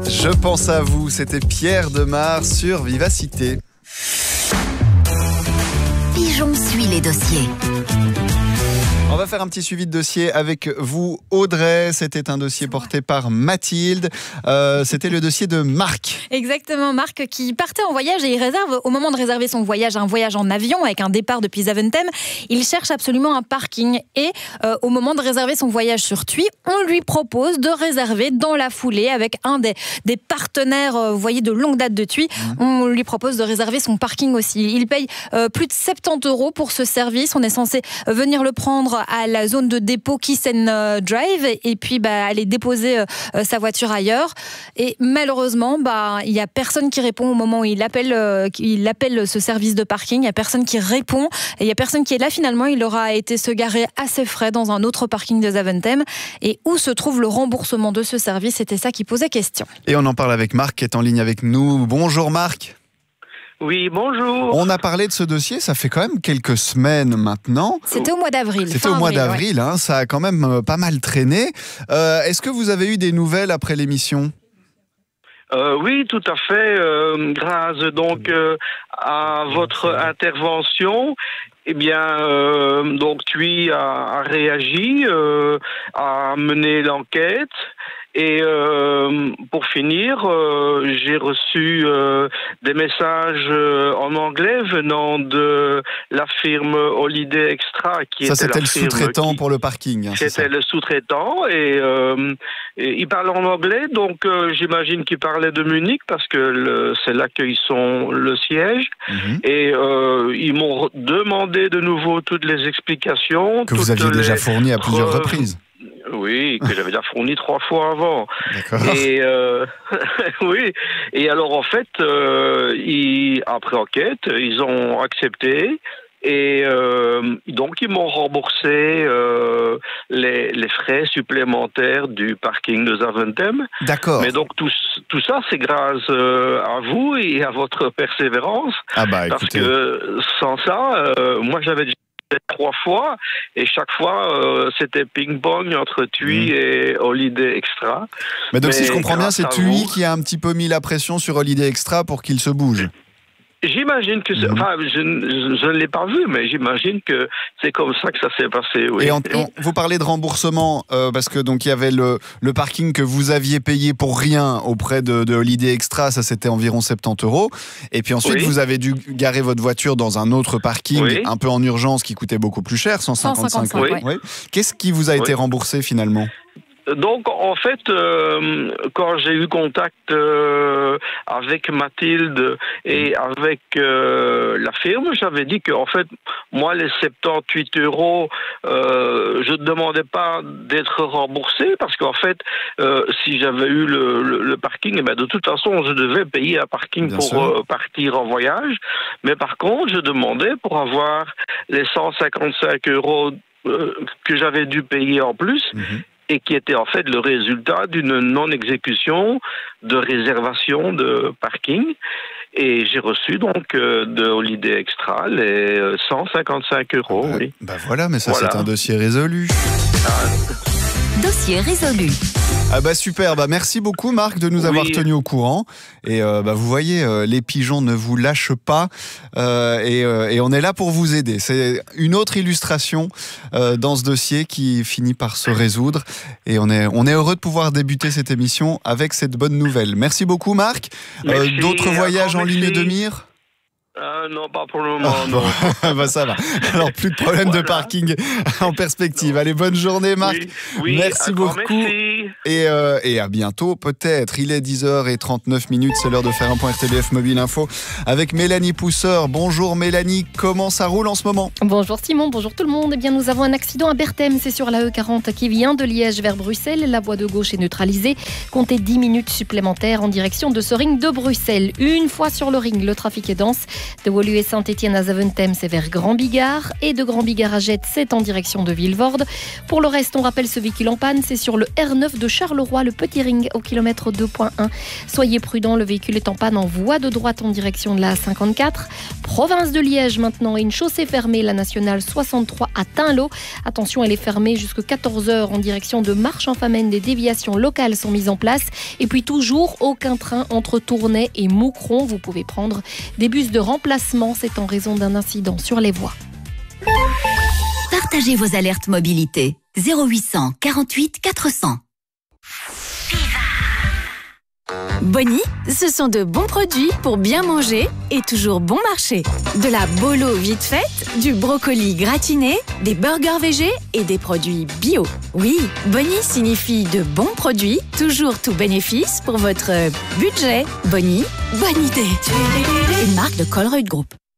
Je pense à vous, c'était Pierre Demar sur Vivacité. Pigeon suit les dossiers. On va faire un petit suivi de dossier avec vous, Audrey. C'était un dossier porté par Mathilde. C'était le dossier de Marc. Exactement, Marc qui partait en voyage et il réserve, au moment de réserver son voyage, un voyage en avion avec un départ depuis Zaventem. Il cherche absolument un parking et au moment de réserver son voyage sur TUI, on lui propose de réserver dans la foulée avec un des partenaires, vous voyez, de longue date de TUI. On lui propose de réserver son parking aussi. Il paye plus de 70 € pour ce service. On est censé venir le prendre à la zone de dépôt Kissen Drive et puis aller déposer sa voiture ailleurs. Et malheureusement, il n'y a personne qui répond au moment où il appelle ce service de parking. Il n'y a personne qui répond et il n'y a personne qui est là finalement. Il aura été se garer à ses frais dans un autre parking de Zaventem. Et où se trouve le remboursement de ce service? C'était ça qui posait question. Et on en parle avec Marc qui est en ligne avec nous. Bonjour Marc. Oui, bonjour. On a parlé de ce dossier, ça fait quand même quelques semaines maintenant. C'était au mois d'avril. C'était au mois d'avril, ouais. Ça a quand même pas mal traîné. Est-ce que vous avez eu des nouvelles après l'émission ? Oui, tout à fait. Grâce donc à votre intervention, donc TUI a réagi, a mené l'enquête. Et pour finir, j'ai reçu des messages en anglais venant de la firme Holiday Extra, qui ça, était c'était la le sous-traitant pour le parking. Hein, c'était le sous-traitant et il parle en anglais, donc j'imagine qu'il parlait de Munich parce que c'est là qu'ils sont le siège. Et ils m'ont demandé de nouveau toutes les explications. Que vous aviez déjà fournies à plusieurs reprises. Oui, que j'avais déjà fourni 3 fois avant. D'accord. Et oui. Et alors en fait, après enquête, ils ont accepté. Et donc ils m'ont remboursé les frais supplémentaires du parking de Zaventem. D'accord. Mais donc tout ça, c'est grâce à vous et à votre persévérance. Ah écoutez. Parce que sans ça, moi j'avais déjà 3 fois et chaque fois c'était ping-pong entre TUI et Holiday Extra. Mais donc si je comprends bien, c'est TUI qui a un petit peu mis la pression sur Holiday Extra pour qu'il se bouge. J'imagine que enfin, je ne l'ai pas vu, mais j'imagine que c'est comme ça que ça s'est passé. Oui. Et vous parlez de remboursement parce que donc il y avait le parking que vous aviez payé pour rien auprès de Holiday Extra, ça c'était environ 70 €. Et puis ensuite vous avez dû garer votre voiture dans un autre parking un peu en urgence qui coûtait beaucoup plus cher, 155 €. Oui. Qu'est-ce qui vous a été remboursé finalement ? Donc, en fait, quand j'ai eu contact avec Mathilde et avec la firme, j'avais dit que, en fait, moi, les 78 €, je ne demandais pas d'être remboursé parce qu'en fait, si j'avais eu le parking, de toute façon, je devais payer un parking pour partir en voyage. Mais par contre, je demandais pour avoir les 155 € que j'avais dû payer en plus. Et qui était en fait le résultat d'une non-exécution de réservation de parking. Et j'ai reçu donc de Holiday Extra les 155 €. Oui. Voilà, mais ça c'est un dossier résolu. Dossier résolu. Super, merci beaucoup Marc de nous avoir tenus au courant et vous voyez les pigeons ne vous lâchent pas et on est là pour vous aider. C'est une autre illustration dans ce dossier qui finit par se résoudre et on est heureux de pouvoir débuter cette émission avec cette bonne nouvelle. Merci beaucoup Marc. D'autres voyages en ligne de mire ? Non, pas pour le moment, non. Ça va. Alors, plus de problème de parking en perspective. Allez, bonne journée, Marc. Merci beaucoup. Merci. Et à bientôt, peut-être. Il est 10h39, c'est l'heure de faire un point RTBF Mobile Info avec Mélanie Pousseur. Bonjour Mélanie, comment ça roule en ce moment ? Bonjour Simon, bonjour tout le monde. Nous avons un accident à Berthem, c'est sur la E40 qui vient de Liège vers Bruxelles. La voie de gauche est neutralisée. Comptez 10 minutes supplémentaires en direction de ce ring de Bruxelles. Une fois sur le ring, le trafic est dense. De Woluwe et Saint-Étienne à Zaventem, c'est vers Grand-Bigard. Et de Grand-Bigard à Jette, c'est en direction de Vilvoorde. Pour le reste, on rappelle ce véhicule en panne, c'est sur le R9 de Charleroi, le Petit Ring au kilomètre 2.1. Soyez prudents, le véhicule est en panne en voie de droite en direction de la A54. Province de Liège maintenant, une chaussée fermée, la nationale 63 à Tinlot. Attention, elle est fermée jusqu'à 14h en direction de Marche-en-Famenne. Des déviations locales sont mises en place. Et puis toujours aucun train entre Tournai et Moucron. Vous pouvez prendre des bus de remplacement, c'est en raison d'un incident sur les voies. Partagez vos alertes mobilité. 0800 48 400. Bonnie, ce sont de bons produits pour bien manger et toujours bon marché. De la bolo vite faite, du brocoli gratiné, des burgers végés et des produits bio. Oui, Bonnie signifie de bons produits, toujours tout bénéfice pour votre budget. Bonnie, bonne idée. Une marque de Colruyt Group.